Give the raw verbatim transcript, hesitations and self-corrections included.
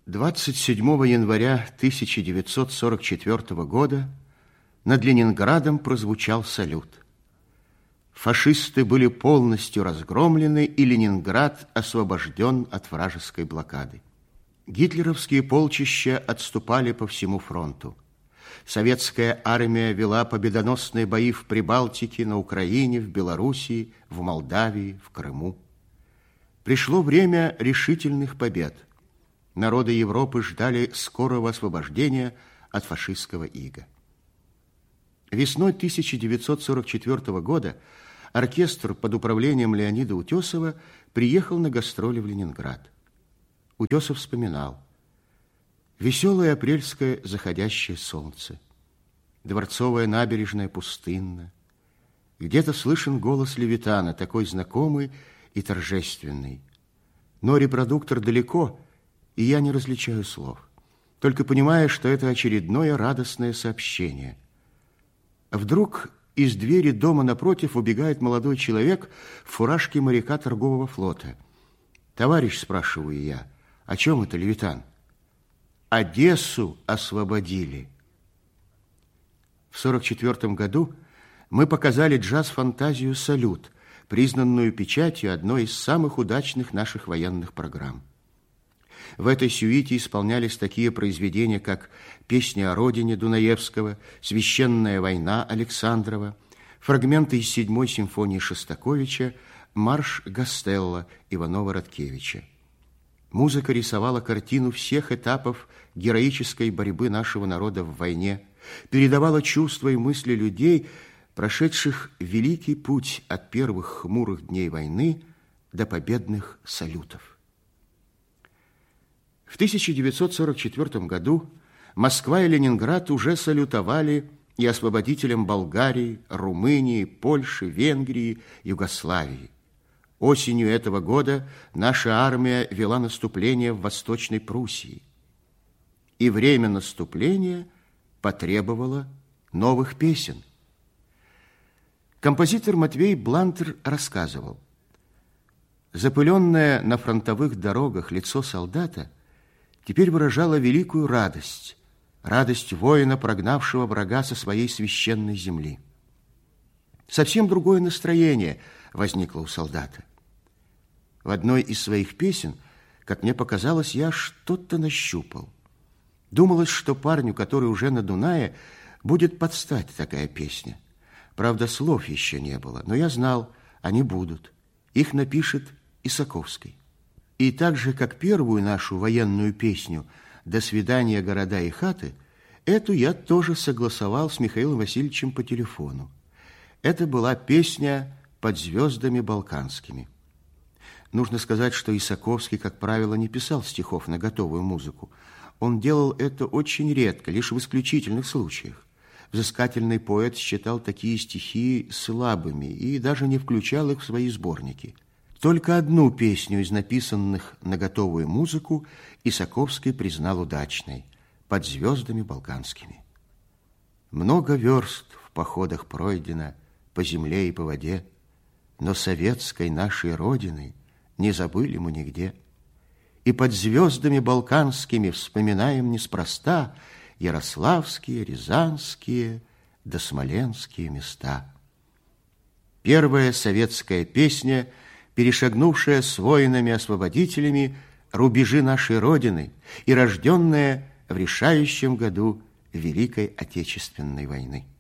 двадцать седьмого января тысяча девятьсот сорок четвёртого года над Ленинградом прозвучал салют. Фашисты были полностью разгромлены, и Ленинград освобожден от вражеской блокады. Гитлеровские полчища отступали по всему фронту. Советская армия вела победоносные бои в Прибалтике, на Украине, в Белоруссии, в Молдавии, в Крыму. Пришло время решительных побед. Народы Европы ждали скорого освобождения от фашистского ига. Весной тысяча девятьсот сорок четвёртого года оркестр под управлением Леонида Утесова приехал на гастроли в Ленинград. Утесов вспоминал: веселое апрельское заходящее солнце, Дворцовая набережная пустынна, где-то слышен голос Левитана, такой знакомый и торжественный. Но репродуктор далеко, и я не различаю слов, только понимаю, что это очередное радостное сообщение. Вдруг из двери дома напротив убегает молодой человек в фуражке моряка торгового флота. «Товарищ, — спрашиваю я, — о чем это, Левитан?» «Одессу освободили». В сорок четвёртом году мы показали джаз-фантазию «Салют», признанную печатью одной из самых удачных наших военных программ. В этой сюите исполнялись такие произведения, как «Песня о родине» Дунаевского, «Священная война» Александрова, фрагменты из седьмой симфонии Шостаковича, марш Гастелло Иванова-Радкевича. Музыка рисовала картину всех этапов героической борьбы нашего народа в войне, передавала чувства и мысли людей, прошедших великий путь от первых хмурых дней войны до победных салютов. В тысяча девятьсот сорок четвёртом году Москва и Ленинград уже салютовали и освободителям Болгарии, Румынии, Польши, Венгрии, Югославии. Осенью этого года наша армия вела наступление в Восточной Пруссии. И время наступления потребовало новых песен. Композитор Матвей Блантер рассказывал: запыленное на фронтовых дорогах лицо солдата теперь выражало великую радость, радость воина, прогнавшего врага со своей священной земли. Совсем другое настроение возникло у солдата. В одной из своих песен, как мне показалось, я что-то нащупал. Думалось, что парню, который уже на Дунае, будет подстать такая песня. Правда, слов еще не было, но я знал, они будут. Их напишет Исаковский. И так же, как первую нашу военную песню «До свидания, города и хаты», эту я тоже согласовал с Михаилом Васильевичем по телефону. Это была песня «Под звездами балканскими». Нужно сказать, что Исаковский, как правило, не писал стихов на готовую музыку. Он делал это очень редко, лишь в исключительных случаях. Взыскательный поэт считал такие стихи слабыми и даже не включал их в свои сборники. Только одну песню из написанных на готовую музыку Исаковский признал удачной — «Под звездами балканскими». Много верст в походах пройдено по земле и по воде, но советской нашей родины не забыли мы нигде. И под звездами балканскими вспоминаем неспроста ярославские, рязанские да смоленские места. Первая советская песня, перешагнувшая с воинами-освободителями рубежи нашей Родины и рожденная в решающем году Великой Отечественной войны.